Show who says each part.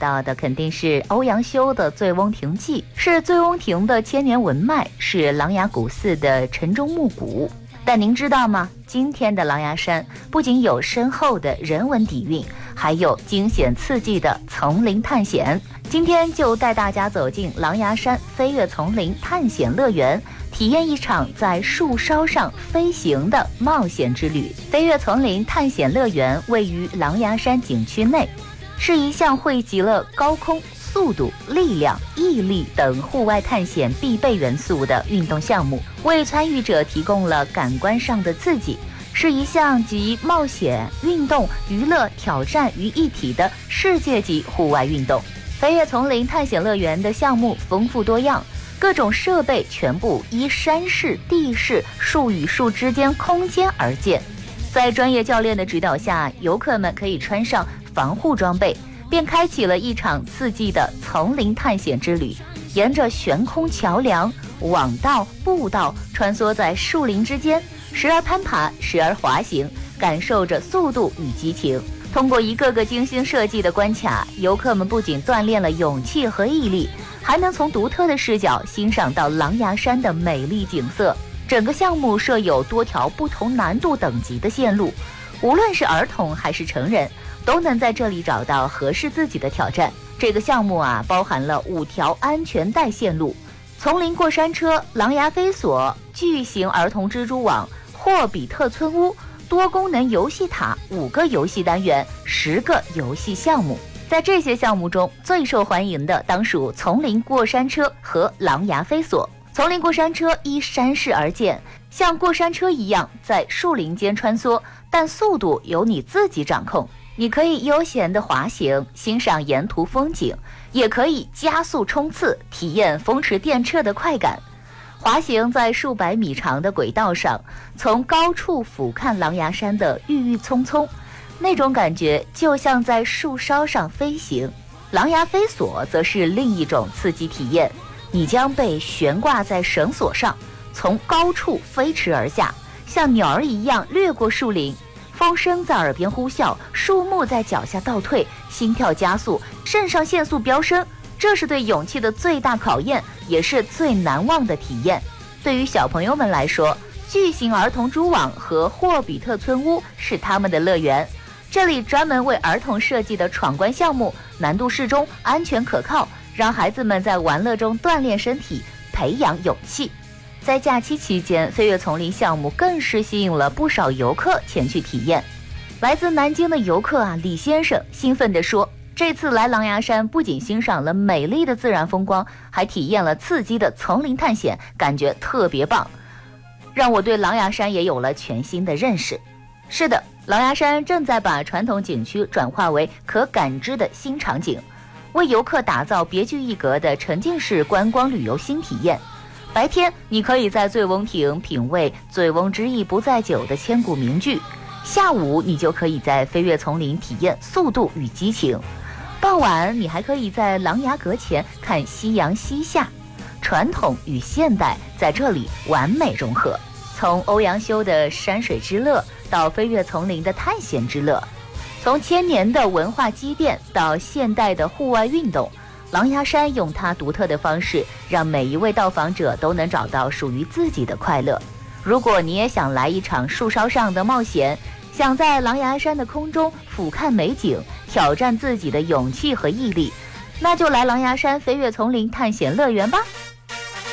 Speaker 1: 到的肯定是欧阳修的《醉翁亭记》，是醉翁亭的千年文脉，是琅琊谷寺的晨钟暮鼓。但您知道吗？今天的狼牙山不仅有深厚的人文底蕴，还有惊险刺激的丛林探险。今天就带大家走进狼牙山飞跃丛林探险乐园，体验一场在树梢上飞行的冒险之旅。飞跃丛林探险乐园位于狼牙山景区内，是一项汇集了高空、速度、力量、毅力等户外探险必备元素的运动项目，为参与者提供了感官上的刺激，是一项集冒险、运动、娱乐、挑战于一体的世界级户外运动。飞跃丛林探险乐园的项目丰富多样，各种设备全部依山势、地势、树与树之间空间而建。在专业教练的指导下，游客们可以穿上防护装备，便开启了一场刺激的丛林探险之旅。沿着悬空桥梁、网道、步道穿梭在树林之间，时而攀爬，时而滑行，感受着速度与激情。通过一个个精心设计的关卡，游客们不仅锻炼了勇气和毅力，还能从独特的视角欣赏到狼牙山的美丽景色。整个项目设有多条不同难度等级的线路，无论是儿童还是成人，都能在这里找到合适自己的挑战。这个项目包含了5条安全带线路：丛林过山车、狼牙飞索、巨型儿童蜘蛛网、霍比特村屋、多功能游戏塔、5个游戏单元、10个游戏项目。在这些项目中，最受欢迎的当属丛林过山车和狼牙飞索。丛林过山车依山势而建，像过山车一样在树林间穿梭，但速度由你自己掌控。你可以悠闲地滑行，欣赏沿途风景，也可以加速冲刺，体验风驰电掣的快感。滑行在数百米长的轨道上，从高处俯瞰狼牙山的郁郁葱葱，那种感觉就像在树梢上飞行。狼牙飞索则是另一种刺激体验，你将被悬挂在绳索上，从高处飞驰而下，像鸟儿一样掠过树林。风声在耳边呼啸，树木在脚下倒退，心跳加速，肾上腺素飙升，这是对勇气的最大考验，也是最难忘的体验。对于小朋友们来说，巨型儿童蛛网和霍比特村屋是他们的乐园。这里专门为儿童设计的闯关项目，难度适中，安全可靠，让孩子们在玩乐中锻炼身体，培养勇气。在假期期间，飞跃丛林项目更是吸引了不少游客前去体验。来自南京的游客李先生兴奋地说，这次来狼牙山不仅欣赏了美丽的自然风光，还体验了刺激的丛林探险，感觉特别棒，让我对狼牙山也有了全新的认识。是的，狼牙山正在把传统景区转化为可感知的新场景，为游客打造别具一格的沉浸式观光旅游新体验。白天你可以在醉翁亭品味醉翁之意不在酒的千古名句，下午你就可以在飞跃丛林体验速度与激情，傍晚你还可以在琅琊阁前看夕阳西下，传统与现代在这里完美融合。从欧阳修的山水之乐到飞跃丛林的探险之乐，从千年的文化积淀到现代的户外运动，狼牙山用它独特的方式，让每一位到访者都能找到属于自己的快乐。如果你也想来一场树梢上的冒险，想在狼牙山的空中俯瞰美景，挑战自己的勇气和毅力，那就来狼牙山飞跃丛林探险乐园吧。